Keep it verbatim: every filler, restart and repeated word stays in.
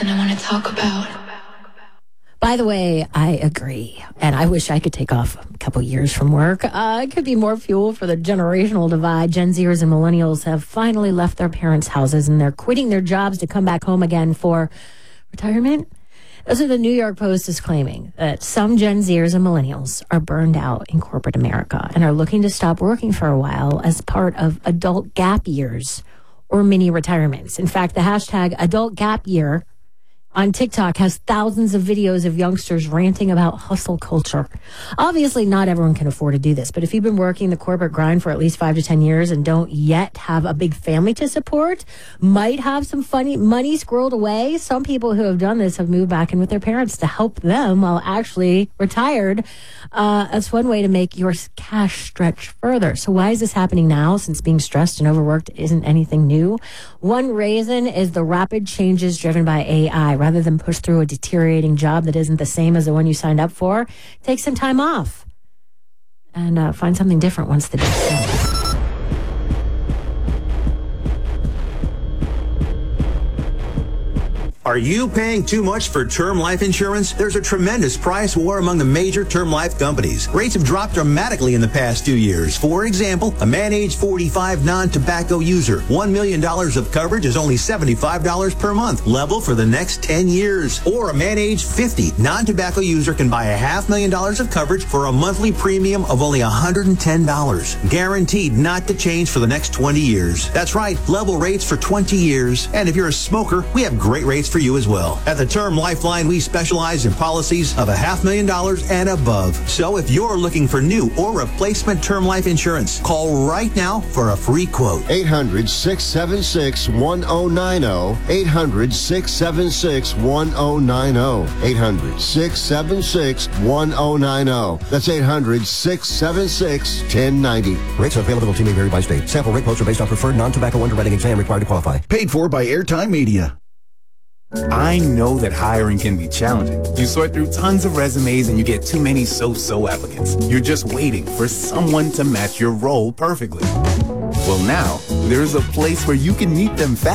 something I want to talk about. By the way, I agree. And I wish I could take off a couple years from work. Uh, it could be more fuel for the generational divide. Gen Zers and millennials have finally left their parents' houses and they're quitting their jobs to come back home again for retirement. That's what the New York Post is claiming, that some Gen Zers and millennials are burned out in corporate America and are looking to stop working for a while as part of adult gap years or mini retirements. In fact, the hashtag adult gap year on TikTok has thousands of videos of youngsters ranting about hustle culture. Obviously, not everyone can afford to do this, but if you've been working the corporate grind for at least five to ten years and don't yet have a big family to support, might have some funny money squirreled away. Some people who have done this have moved back in with their parents to help them while actually retired. Uh, that's one way to make your cash stretch further. So why is this happening now, since being stressed and overworked isn't anything new? One reason is the rapid changes driven by A I. Rather than push through a deteriorating job that isn't the same as the one you signed up for, take some time off and uh, find something different once the dust settles. Are you paying too much for term life insurance? There's a tremendous price war among the major term life companies. Rates have dropped dramatically in the past few years. For example, a man age forty-five non-tobacco user, one million dollars of coverage is only seventy-five dollars per month, level for the next ten years. Or a man age fifty non-tobacco user can buy a half million dollars of coverage for a monthly premium of only one hundred ten dollars. Guaranteed not to change for the next twenty years. That's right, level rates for twenty years. And if you're a smoker, we have great rates for you as well. At the Term Lifeline, we specialize in policies of a half million dollars and above. So if you're looking for new or replacement term life insurance, call right now for a free quote. eight hundred, six seven six, one oh nine oh. eight hundred, six seven six, one oh nine oh. eight hundred, six seven six, one oh nine oh. That's eight hundred, six seven six, one oh nine oh. Rates availability may vary by state. Sample rate quotes are based on preferred non-tobacco underwriting exam required to qualify. Paid for by Airtime Media. I know that hiring can be challenging. You sort through tons of resumes and you get too many so-so applicants. You're just waiting for someone to match your role perfectly. Well, now, there's a place where you can meet them fast.